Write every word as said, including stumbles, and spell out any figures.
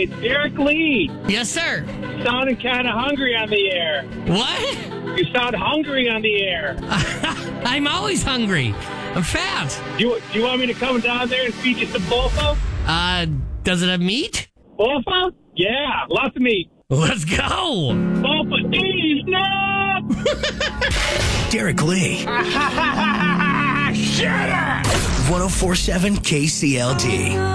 it's Derek Lee. Yes, sir. Sounding kind of hungry on the air. What? You sound hungry on the air. I'm always hungry. I'm fat. Do you, do you want me to come down there and feed you some bofa? Uh, does it have meat? Bofa? Yeah, lots of meat. Let's go. Bofa, geez, no! Derek Lee. Shut up! ten forty-seven K C L D.